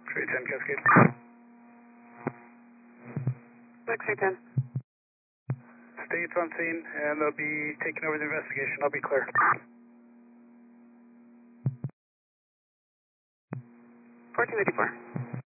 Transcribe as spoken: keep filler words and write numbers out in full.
X-ray ten Cascade. X-ray ten. State's on scene, and they'll be taking over the investigation. I'll be clear. fourteen eighty-four.